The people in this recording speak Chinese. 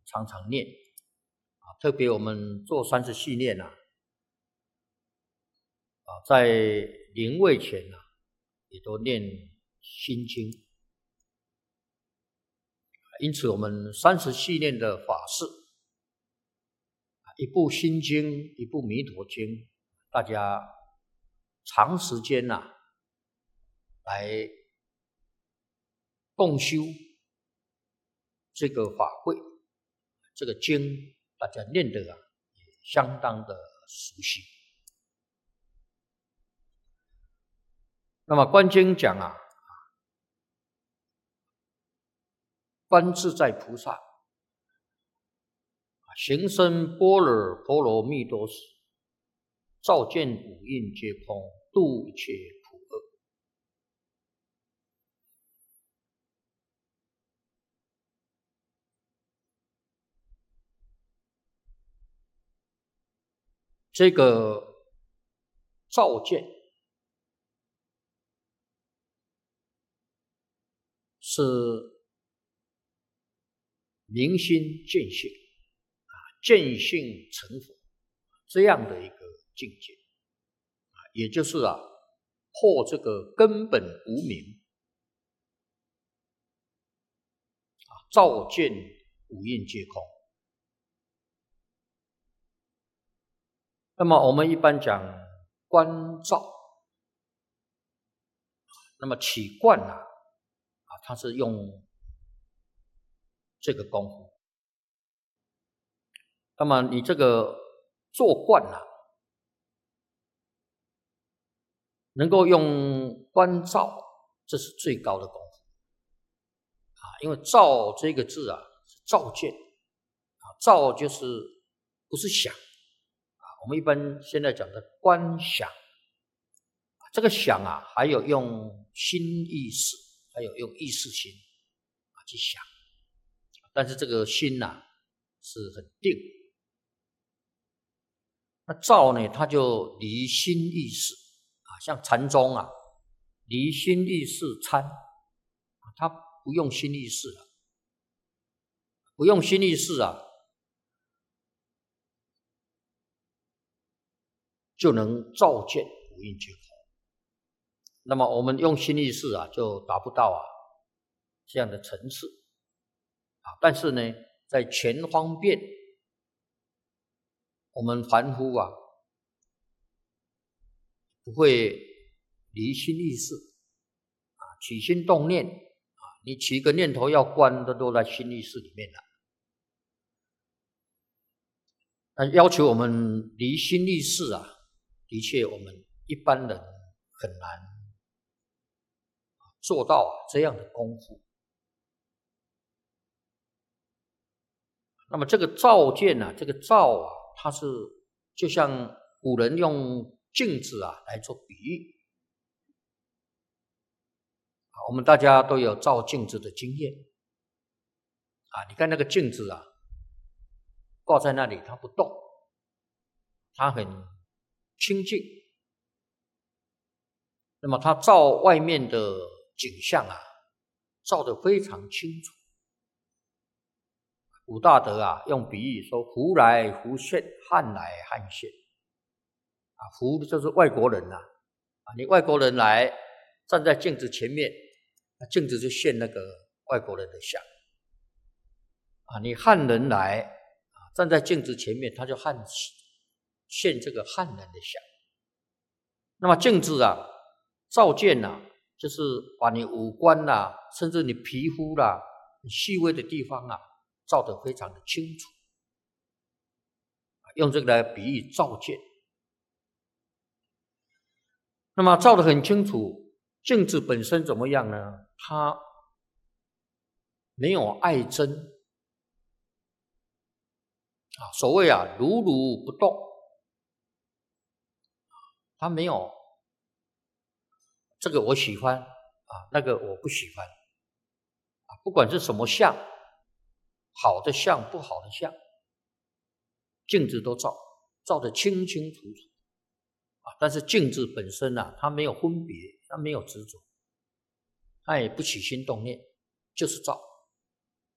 常常念特别我们做30系念在临位前也都念心经。因此我们30系念的法事，一部心经，一部弥陀经，大家长时间来共修这个法会，这个经大家念得也相当的熟悉。那么观经讲观自在菩萨行深般若波罗蜜多时，照见五蕴皆空，度一切苦厄。这个照见是明心见性见性成佛这样的一个境界也就是破这个根本无明照见五蕴皆空。那么我们一般讲观照，那么起观它是用这个功夫。那么你这个做观能够用观照，这是最高的功夫因为照这个字是照见照就是不是想我们一般现在讲的观想这个想还有用心意识，还有用意识心去想，但是这个心是很定。那照呢，它就离心意识像禅宗离心意识参它不用心意识不用心意识就能照见五蕴皆空。那么我们用心意识就达不到这样的层次但是呢，在全方便，我们凡夫不会离心意识起心动念你起一个念头要观的都在心意识里面那要求我们离心意识的确我们一般人很难做到这样的功夫。那么这个照见这个照它是就像古人用镜子来做比喻我们大家都有照镜子的经验你看那个镜子挂在那里它不动，它很清净，那么它照外面的景象照得非常清楚。古大德用比喻说福来福现，汉来汉现福就是外国人你外国人来站在镜子前面，镜子就现那个外国人的像你汉人来站在镜子前面，他就现这个汉人的像。那么镜子照见就是把你五官甚至你皮肤你细微的地方照得非常的清楚用这个来比喻照见。那么照得很清楚，镜子本身怎么样呢？它没有爱憎所谓如如不动它没有这个我喜欢那个我不喜欢不管是什么相，好的相不好的相，镜子都照得清清楚楚但是镜子本身它没有分别，它没有执着，它也不起心动念，就是照